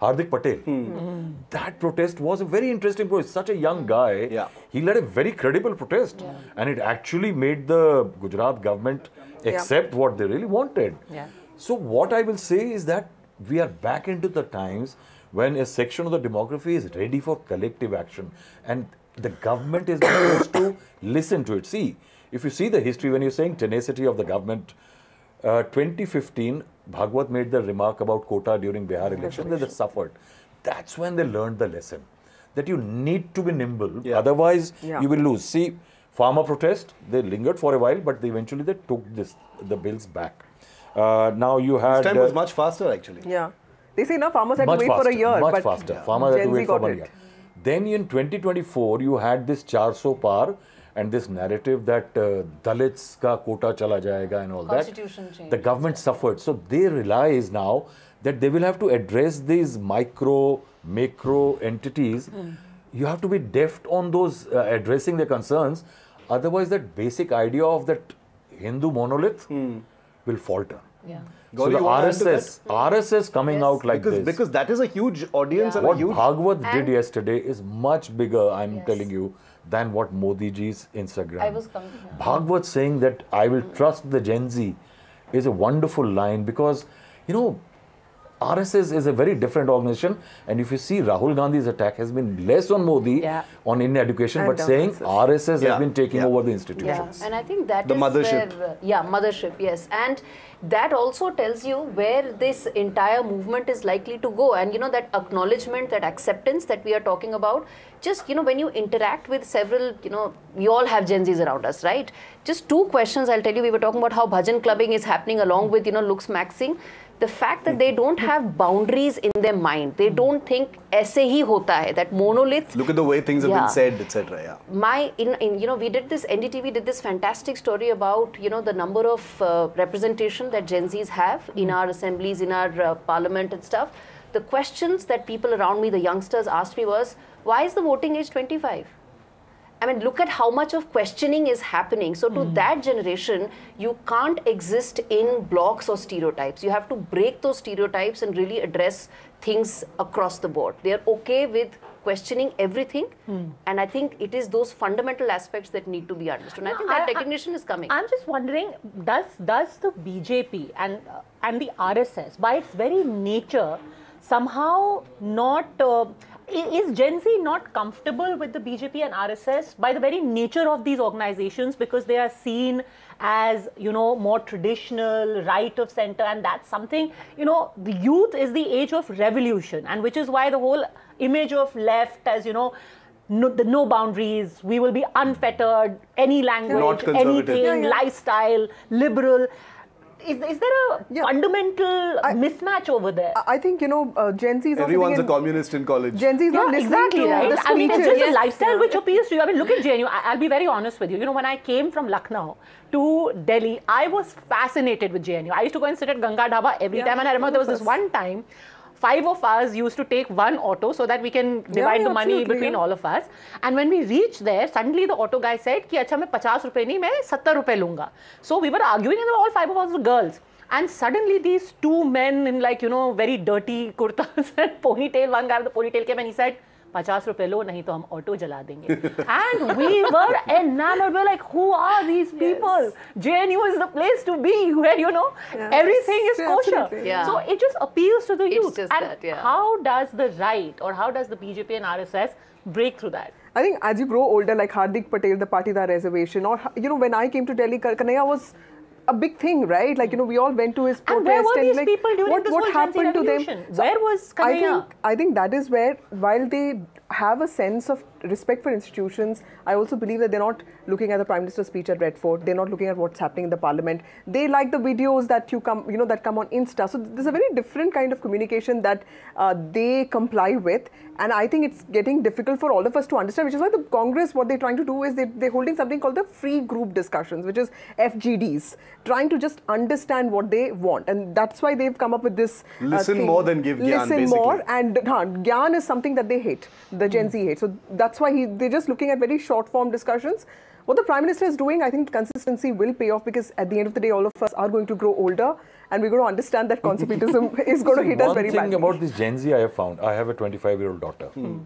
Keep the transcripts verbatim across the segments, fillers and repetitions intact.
Hardik Patel. Hmm. That protest was a very interesting protest. Such a young guy. Yeah. He led a very credible protest. Yeah. And it actually made the Gujarat government accept yeah. what they really wanted. Yeah. So what I will say is that we are back into the times when a section of the demography is ready for collective action. And the government is supposed to listen to it. See, if you see the history, when you're saying tenacity of the government, uh, twenty fifteen, Bhagwat made the remark about quota during Bihar election that they suffered. That's when they learned the lesson that you need to be nimble, yeah. otherwise yeah. you will lose. See, farmer protest, they lingered for a while, but they eventually they took this the bills back. Uh, now you had... This time was uh, much faster actually. Yeah. They say, no, farmers had to wait faster, for a year. Much but faster. Yeah. Farmers Gen had to Z wait for one it. year. Then in twenty twenty-four, you had this four hundred par and this narrative that uh, Dalits ka quota chala jayega and all Constitution that. Change. The government suffered. So they realize now that they will have to address these micro, macro entities. Mm. You have to be deft on those uh, addressing their concerns. Otherwise, that basic idea of that Hindu monolith mm. will falter. Yeah. So the R S S, R S S coming yes. out like because, this. Because that is a huge audience. Yeah. And what a huge... Bhagwat and did yesterday is much bigger, I'm yes. telling you, than what Modi ji's Instagram. I was coming here. Bhagwat saying that I will mm. trust the Gen Z is a wonderful line because, you know, R S S is a very different organization, and if you see Rahul Gandhi's attack has been less on Modi, yeah. on Indian education, and but saying R S S yeah. has been taking yeah. over the institutions. Yeah. And I think that the is mothership. where, uh, yeah, mothership, yes. And that also tells you where this entire movement is likely to go. And, you know, that acknowledgement, that acceptance that we are talking about, just, you know, when you interact with several, you know, we all have Gen Zs around us, right? Just two questions I'll tell you. We were talking about how bhajan clubbing is happening along with, you know, looks maxing. The fact that they don't have boundaries in their mind, they don't think aise hi hota hai, that monolith. Look at the way things have yeah. been said, et cetera. Yeah. My, in, in, you know, we did this, N D T V did this fantastic story about, you know, the number of uh, representation that Gen Zs have mm. in our assemblies, in our uh, parliament and stuff. The questions that people around me, the youngsters asked me was, why is the voting age twenty-five? I mean, look at how much of questioning is happening. So to mm. that generation, you can't exist in blocks or stereotypes. You have to break those stereotypes and really address things across the board. They are okay with questioning everything. Mm. And I think it is those fundamental aspects that need to be understood. And I think that I, recognition I, is coming. I'm just wondering, does, does the B J P and, uh, and the R S S, by its very nature, somehow not... Uh, Is Gen Z not comfortable with the B J P and R S S by the very nature of these organizations because they are seen as, you know, more traditional, right of center, and that's something, you know, the youth is the age of revolution, and which is why the whole image of left as, you know, no, the no boundaries, we will be unfettered, any language, anything, yeah, yeah. lifestyle, liberal. Is, is there a yeah. fundamental I, mismatch over there? I think, you know, uh, Gen Z is Everyone's a communist in college. Gen Z is yeah, not listening exactly, to right? the speeches. I mean, it's just yes. a lifestyle yeah. which appeals to you. I mean, look at J N U. I, I'll be very honest with you. You know, when I came from Lucknow to Delhi, I was fascinated with J N U. I used to go and sit at Ganga Dhaba every yeah. time. And I remember there was this one time, five of us used to take one auto so that we can divide yeah, yeah, the money between yeah. all of us. And when we reached there, suddenly the auto guy said, ki, acha, main fifty rupees nahi, main seventy rupees lunga. So we were arguing and all five of us were girls. And suddenly these two men in, like, you know, very dirty kurtas and ponytail, one guy with the ponytail came and he said, fifty rupees lo, nahi to hum auto jala denge. And we were enamored. We were like, who are these people? Yes. J N U is the place to be where, you know, yes. everything is yeah, kosher. Yeah. So it just appeals to the it's youth. Just and that, yeah. how does the right or how does the B J P and R S S break through that? I think as you grow older, like Hardik Patel, the Patidar reservation, or, you know, when I came to Delhi, Kanhaiya was a big thing, right? Like, you know, we all went to his protest. And where were these and, like, people during what, this what whole happened to them? So where was Kanhaiya? I think, I think that is where, while they have a sense of respect for institutions, I also believe that they're not looking at the Prime Minister's speech at Red Fort. They're not looking at what's happening in the Parliament. They like the videos that you come, you know, that come on Insta. So there's a very different kind of communication that uh, they comply with. And I think it's getting difficult for all of us to understand, which is why the Congress, what they're trying to do is they, they're holding something called the free group discussions, which is F G Ds, trying to just understand what they want. And that's why they've come up with this uh, Listen thing. more than give gyan, Listen basically. more. And uh, gyan is something that they hate, the Gen Z hate. So that's why he, they're just looking at very short form discussions. what the Prime Minister is doing, I think consistency will pay off, because at the end of the day, all of us are going to grow older, and we're going to understand that conservatism is going to hit us very badly. One thing about this Gen Z I have found, I have a twenty-five-year-old daughter. Hmm.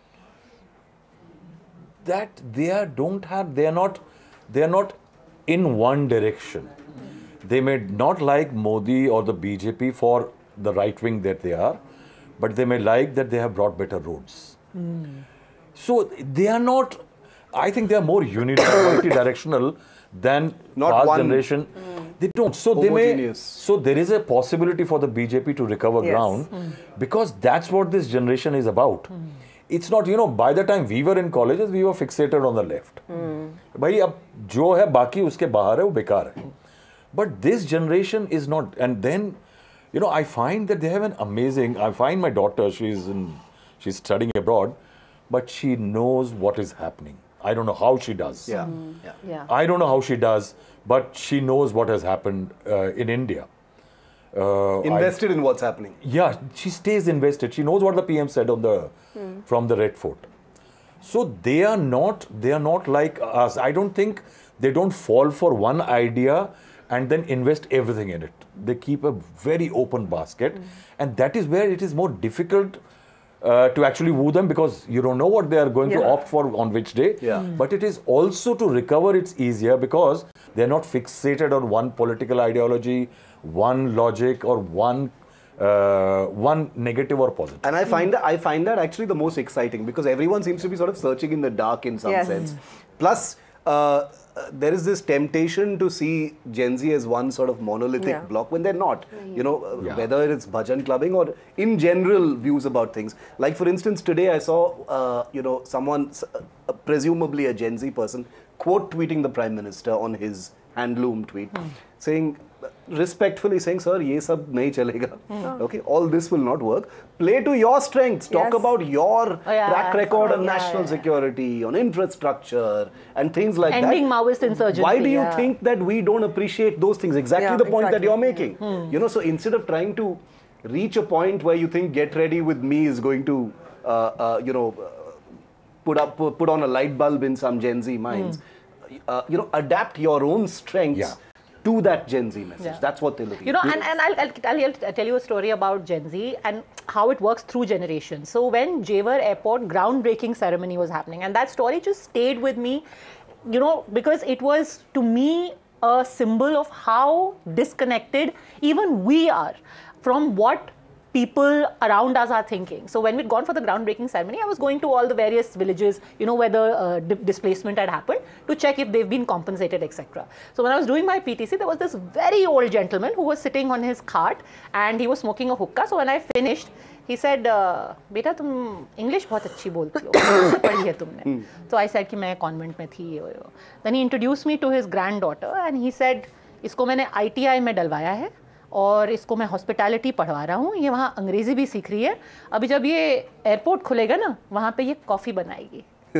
That they are don't have, they are not, they are not in one direction. They may not like Modi or the B J P for the right wing that they are, but they may like that they have brought better roads. Mm. So they are not, I think they are more unidirectional than not past one generation. Mm. They don't. So they may. So there is a possibility for the B J P to recover yes. ground mm. because that's what this generation is about. Mm. It's not, you know, by the time we were in colleges, we were fixated on the left. भाई अब जो है बाकी उसके बाहर है वो बेकार है. But this generation is not, and then, you know, I find that they have an amazing, I find my daughter, she's in, she's studying abroad, but she knows what is happening. I don't know how she does. Yeah. Mm. yeah. yeah. I don't know how she does, but she knows what has happened uh, in India. Uh, invested I, in what's happening. Yeah, she stays invested. She knows what the P M said on the hmm. from the Red Fort. So they are not they are not like us. I don't think they don't fall for one idea and then invest everything in it. They keep a very open basket, hmm. and that is where it is more difficult uh, to actually woo them, because you don't know what they are going yeah. to opt for on which day. Yeah. Hmm. But it is also to recover, it's easier because they are not fixated on one political ideology, one logic, or one uh, one negative or positive. And I find that I find that actually the most exciting, because everyone seems to be sort of searching in the dark in some yes. sense. Plus, uh, uh, there is this temptation to see Gen Z as one sort of monolithic yeah. block when they're not. You know, uh, yeah. whether it's bhajan clubbing or in general views about things. Like for instance, today I saw uh, you know someone, uh, presumably a Gen Z person, quote tweeting the Prime Minister on his handloom tweet, hmm. saying. Respectfully saying, sir, ye sab nahi chalega. Mm. Okay, all this will not work. Play to your strengths. Talk yes. about your oh, yeah, track record oh, on yeah, national yeah. security, on infrastructure, and things like Ending that. Maoist insurgency. Why do you yeah. think that we don't appreciate those things? Exactly yeah, the point exactly. that you're making. Mm. You know, so instead of trying to reach a point where you think get ready with me is going to, uh, uh, you know, uh, put up put on a light bulb in some Gen Z minds, mm. uh, you know, adapt your own strengths. Yeah. To that Gen Z message. Yeah. That's what they're looking You know, at. and, and I'll, I'll, I'll tell you a story about Gen Z and how it works through generations. So when Jewar Airport groundbreaking ceremony was happening, and that story just stayed with me, you know, because it was, to me, a symbol of how disconnected even we are from what people around us are thinking. So when we'd gone for the groundbreaking ceremony, I was going to all the various villages, you know, where the uh, di displacement had happened, to check if they've been compensated, et cetera. So when I was doing my P T C, there was this very old gentleman who was sitting on his cart and he was smoking a hookah. So when I finished, he said, "Beta, tum English bahut achhi bolti ho. Kahan se padhi hai tumne?" So I said कि मैं convent में थी. Then he introduced me to his granddaughter and he said, "इसको मैंने I T I में डलवाया है और इसको मैं हॉस्पिटैलिटी पढ़वा रहा हूँ, ये वहाँ अंग्रेजी भी सीख रही है, अभी जब ये एयरपोर्ट खुलेगा ना, वहाँ पे ये कॉफ़ी बनाएगी."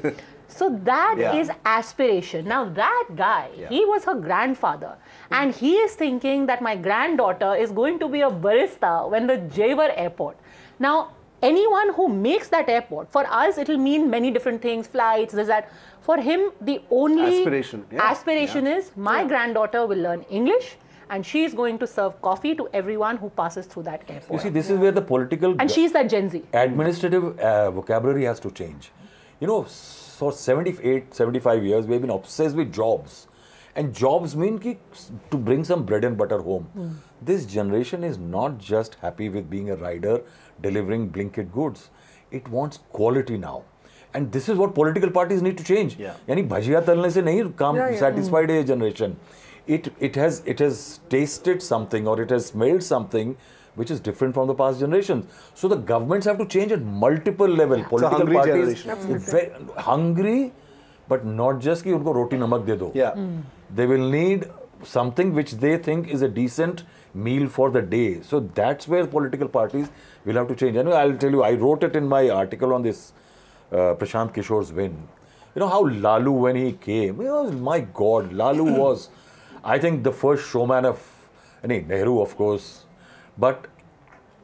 So that yeah. is aspiration. Now that guy, yeah. he was her grandfather, and he is thinking that my granddaughter is going to be a barista when the Jewar Airport. Now, anyone who makes that airport, for us it will mean many different things, flights, this, that. For him, the only aspiration, yeah. aspiration yeah. is my yeah. granddaughter will learn English, and she is going to serve coffee to everyone who passes through that airport. You see, this is where the political and she's that Gen Z. Administrative uh, vocabulary has to change. You know, for seventy-eight, seventy-five years, we've been obsessed with jobs. And jobs mean ki, to bring some bread and butter home. Mm. This generation is not just happy with being a rider, delivering Blinkit goods. It wants quality now. And this is what political parties need to change. Yeah. Yani bhajiya talne se nahi kam yeah, yeah. satisfied mm. a generation. It, it, has, it has tasted something, or it has smelled something which is different from the past generations. So the governments have to change at multiple level. Yeah. Political hungry parties, very, hungry, but not just ki unko roti namak de do. Yeah. Mm. They will need something which they think is a decent meal for the day. So that's where political parties will have to change. And I'll tell you, I wrote it in my article on this uh, Prashant Kishore's win. You know how Lalu, when he came, you know, my God, Lalu was, I think, the first showman of, I mean, Nehru, of course. But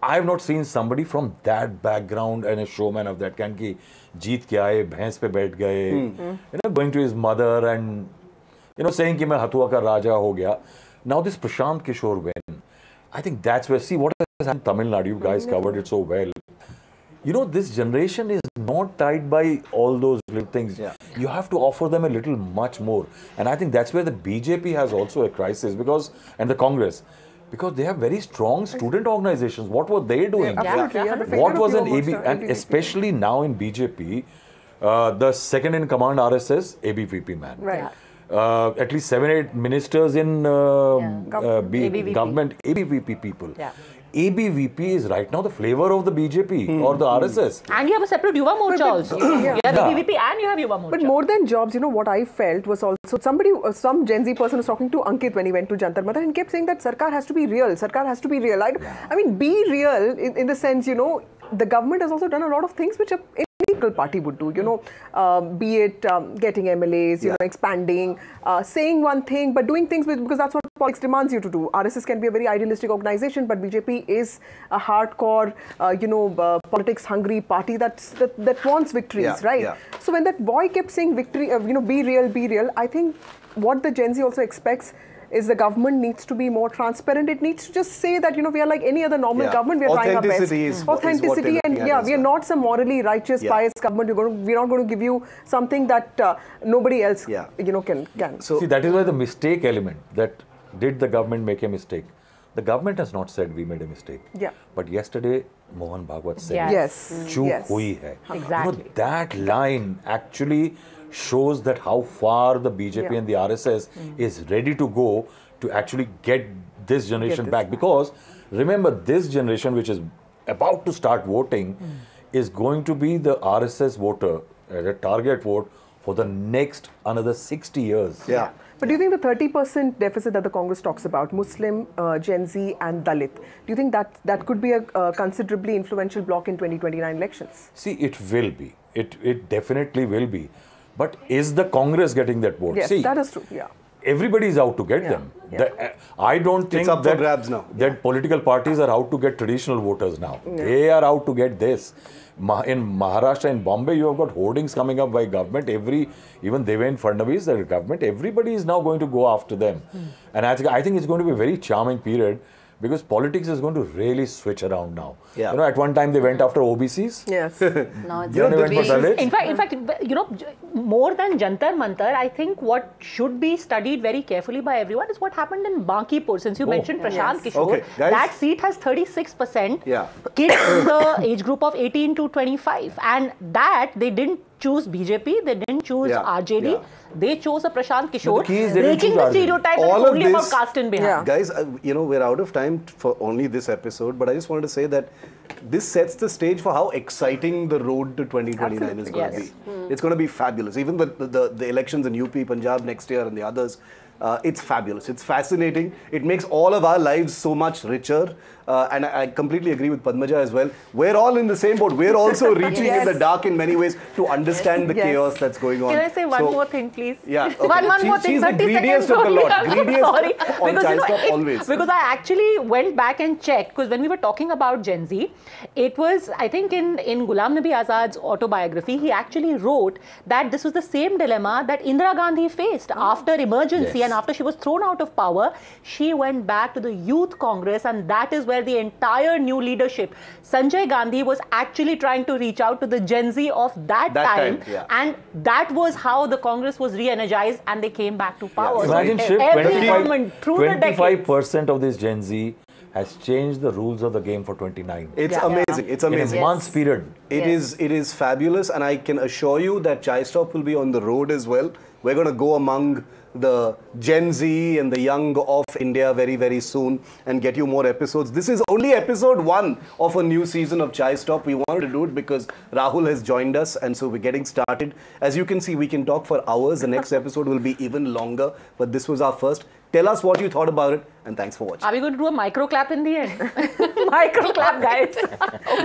I have not seen somebody from that background and a showman of that kind ki jeet ke aaye, bhains pe baith gaye, you know, going to his mother and, you know, saying ki main Hathua ka Raja ho gaya. Now this Prashant Kishore win, I think that's where, see what has happened in Tamil Nadu, you guys covered it so well. You know, this generation is not tied by all those little things. Yeah. You have to offer them a little much more. And I think that's where the B J P has also a crisis because, and the Congress, because they have very strong student organizations. What were they doing? Yeah, absolutely. Yeah. Yeah. What was an A A B, and especially now in B J P, uh, the second in command R S S, A B V P man. Right. Uh, at least seven, eight ministers in uh, Yeah. uh, B, A B V P. government, A B V P people. Yeah. A B V P is right now the flavor of the B J P or the R S S. And you have a separate Yuva Morcha but- also. yeah. You have Yeah. A B V P and you have Yuva Morcha. But more than jobs, you know, what I felt was also somebody, uh, some Gen Z person was talking to Ankit when he went to Jantar Mantar and kept saying that Sarkar has to be real. Sarkar has to be real. I, I mean, be real in, in the sense, you know, the government has also done a lot of things which a any political party would do, you know, uh, be it um, getting M L As, you Yeah. know, expanding, uh, saying one thing, but doing things with, because that's what politics demands you to do. R S S can be a very idealistic organization, but B J P is a hardcore, uh, you know, uh, politics-hungry party that's, that, that wants victories, Yeah, right? yeah. So when that boy kept saying victory, uh, you know, be real, be real, I think what the Gen Z also expects is the government needs to be more transparent. It needs to just say that, you know, we are like any other normal Yeah. government. We are trying our best. Authenticity is what- is what Authenticity, they're and looking at yeah, as we are well. not some morally righteous, Yeah. biased government. We're, going to, we're not going to give you something that uh, nobody else, Yeah. you know, can can. So- See, that is why the mistake element, that did the government make a mistake? The government has not said we made a mistake. Yeah. But yesterday, Mohan Bhagwat said, Yeah. Yes. Chook Yes. hui hai. Exactly. You know, that line actually shows that how far the B J P Yeah. and the R S S is ready to go to actually get this generation this back. Because remember, this generation, which is about to start voting, is going to be the R S S voter, uh, the target vote for the next another sixty years. Yeah. But do you think the thirty percent deficit that the Congress talks about, Muslim, uh, Gen Z and Dalit, do you think that that could be a uh, considerably influential bloc in twenty twenty-nine elections? See, it will be. It it definitely will be. But is the Congress getting that vote? Yes, See, that is true. Yeah. everybody is out to get Yeah, them. yeah. The, uh, I don't think up for that, grabs now. that political parties are out to get traditional voters now. They are out to get this. Ma- in Maharashtra, in Bombay, you have got hoardings coming up by government. Every, even Devendra Fadnavis, the government, everybody is now going to go after them. And I think, I think it's going to be a very charming period, because politics is going to really switch around now. Yeah. You know, at one time they went after O B Cs. Yes. No, it's You know, they went for big- Dalits. In fact, in fact, you know, j- more than Jantar Mantar, I think what should be studied very carefully by everyone is what happened in Bankipur. Since you Oh. mentioned Prashant Yes. Kishore, Okay, guys. that seat has thirty-six percent Yeah. kids in the age group of eighteen to twenty-five, and that they didn't choose B J P, they didn't choose Yeah, R J D, yeah. they chose a Prashant Kishore, key is they didn't breaking choose the R J D. stereotype that All it's of only about this- caste and Bihar. Yeah. Guys, uh, you know, we're out of time t- for only this episode, but I just wanted to say that this sets the stage for how exciting the road to twenty twenty-nine is Absolutely. going to Yes. be. It's going to be fabulous. Even the, the, the elections in U P, Punjab next year and the others, uh, it's fabulous. It's fascinating. It makes all of our lives so much richer. Uh, and I, I completely agree with Padmaja as well. We're all in the same boat. We're also reaching in Yes. the dark in many ways to understand the Yes. chaos that's going on. Can I say one So- more thing, please? Yeah, okay. One, one She- more thing. she's the thirty greediest seconds of the only. lot. I'm so Greediest sorry. on because, you know, Chai Stop it- always. because I actually went back and checked, because when we were talking about Gen Z, it was, I think, in, in Ghulam Nabi Azad's autobiography, he actually wrote that this was the same dilemma that Indira Gandhi faced after emergency. Yes. And after she was thrown out of power, she went back to the Youth Congress, and that is where the entire new leadership, Sanjay Gandhi, was actually trying to reach out to the Gen Z of that, That time, time, yeah. and that was how the Congress was re-energized and they came back to power. So Imagine, Shiv, every government through the twenty-five decades. percent of this Gen Z has changed the rules of the game for twenty-nine. It's Yeah. amazing. It's in amazing. a month's period. It Yes. is it is fabulous, and I can assure you that Chai Stop will be on the road as well. We're going to go among the Gen Z and the young of India very, very soon and get you more episodes. This is only episode one of a new season of Chai Stop. We wanted to do it because Rahul has joined us, and so we're getting started. As you can see, we can talk for hours. The next episode will be even longer, but this was our first. Tell us what you thought about it, and thanks for watching. Are we going to do a micro clap in the end? Micro clap, guys.